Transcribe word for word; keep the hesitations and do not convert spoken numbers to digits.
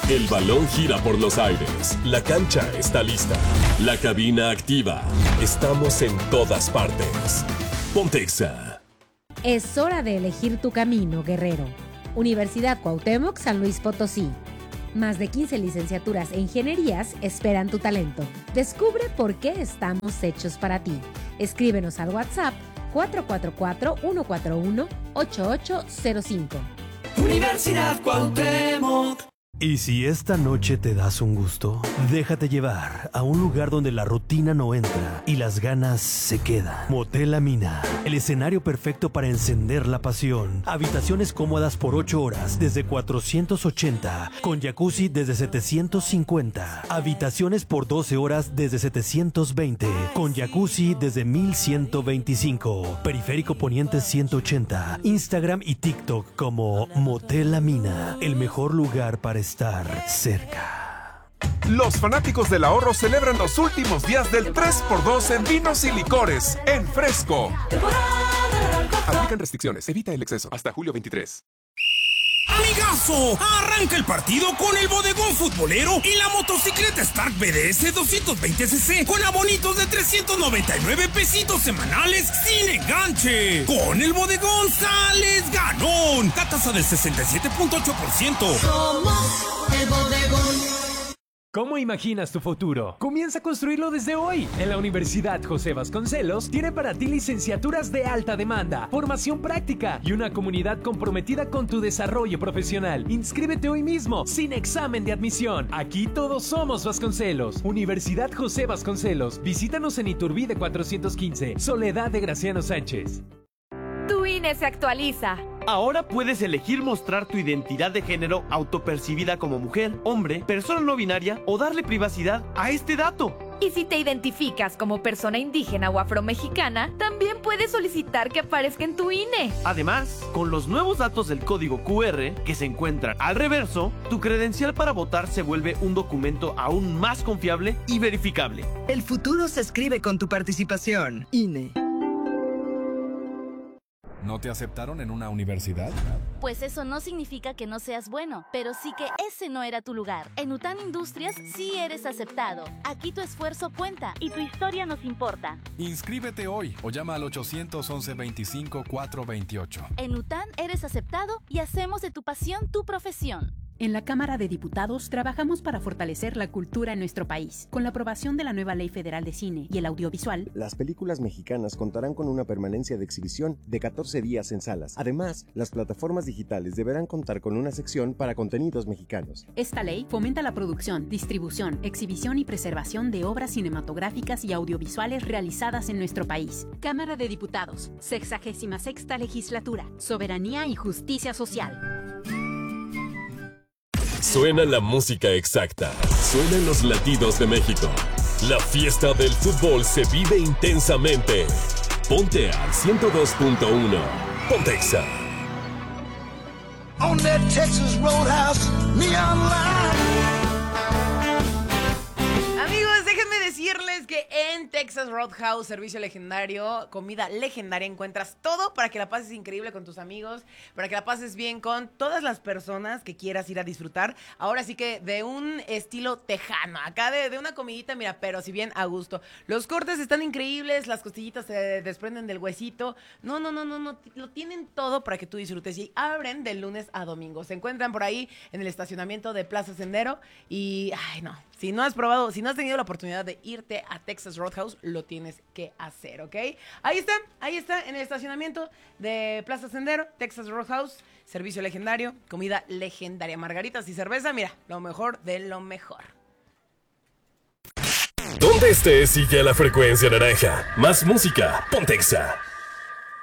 El balón gira por los aires. La cancha está lista. La cabina activa. Estamos en todas partes. Ponte Exa. Es hora de elegir tu camino, guerrero. Universidad Cuauhtémoc, San Luis Potosí. Más de quince licenciaturas e ingenierías esperan tu talento. Descubre por qué estamos hechos para ti. Escríbenos al WhatsApp cuatro cuatro cuatro, uno cuatro uno, ocho ocho cero cinco. Universidad Cuauhtémoc. ¿Y si esta noche te das un gusto? Déjate llevar a un lugar donde la rutina no entra y las ganas se quedan. Motel La Mina, el escenario perfecto para encender la pasión. Habitaciones cómodas por ocho horas desde cuatrocientos ochenta, con jacuzzi desde setecientos cincuenta. Habitaciones por doce horas desde setecientos veinte, con jacuzzi desde mil ciento veinticinco. Periférico Poniente ciento ochenta. Instagram y TikTok como Motel La Mina, el mejor lugar para estar cerca. Los fanáticos del ahorro celebran los últimos días del tres por dos en vinos y licores en Fresco. Aplican restricciones, evita el exceso. Hasta julio veintitrés. ¡Amigazo! Arranca el partido con el bodegón futbolero y la motocicleta Stark B D S doscientos veinte cc con abonitos de trescientos noventa y nueve pesitos semanales sin enganche. Con el bodegón sales ganón. La tasa del sesenta y siete punto ocho por ciento. Somos el bodegón. ¿Cómo imaginas tu futuro? Comienza a construirlo desde hoy. En la Universidad José Vasconcelos tiene para ti licenciaturas de alta demanda, formación práctica y una comunidad comprometida con tu desarrollo profesional. Inscríbete hoy mismo, sin examen de admisión. Aquí todos somos Vasconcelos. Universidad José Vasconcelos. Visítanos en Iturbide cuatrocientos quince, Soledad de Graciano Sánchez. Tu I N E se actualiza. Ahora puedes elegir mostrar tu identidad de género autopercibida como mujer, hombre, persona no binaria o darle privacidad a este dato. Y si te identificas como persona indígena o afromexicana, también puedes solicitar que aparezca en tu I N E. Además, con los nuevos datos del código Q R que se encuentran al reverso, tu credencial para votar se vuelve un documento aún más confiable y verificable. El futuro se escribe con tu participación. I N E. ¿No te aceptaron en una universidad? Pues eso no significa que no seas bueno, pero sí que ese no era tu lugar. En UTAN Industrias sí eres aceptado. Aquí tu esfuerzo cuenta y tu historia nos importa. Inscríbete hoy o llama al ochocientos once veinticinco cuatrocientos veintiocho. En UTAN eres aceptado y hacemos de tu pasión tu profesión. En la Cámara de Diputados trabajamos para fortalecer la cultura en nuestro país. Con la aprobación de la nueva Ley Federal de Cine y el Audiovisual, las películas mexicanas contarán con una permanencia de exhibición de catorce días en salas. Además, las plataformas digitales deberán contar con una sección para contenidos mexicanos. Esta ley fomenta la producción, distribución, exhibición y preservación de obras cinematográficas y audiovisuales realizadas en nuestro país. Cámara de Diputados, sexagésima sexta Legislatura, Soberanía y Justicia Social. Suena la música exacta. Suenan los latidos de México. La fiesta del fútbol se vive intensamente. Ponte al ciento dos punto uno. Ponte Exa. On that Texas Roadhouse neon line. Amigos, déjenme decirles que en Texas Roadhouse, servicio legendario, comida legendaria, encuentras todo para que la pases increíble con tus amigos, para que la pases bien con todas las personas que quieras ir a disfrutar. Ahora sí que de un estilo tejano, acá de, de una comidita, mira, pero si bien a gusto. Los cortes están increíbles, las costillitas se desprenden del huesito. No, no, no, no, no, lo tienen todo para que tú disfrutes y abren de lunes a domingo. Se encuentran por ahí en el estacionamiento de Plaza Sendero y, ay no, si no has probado, si no has tenido la oportunidad de irte a Texas Roadhouse, lo tienes que hacer, ¿ok? Ahí está, ahí está, en el estacionamiento de Plaza Sendero, Texas Roadhouse, servicio legendario, comida legendaria, margaritas y cerveza, mira, lo mejor de lo mejor. Donde estés, sigue la frecuencia naranja. Más música, Ponte Exa.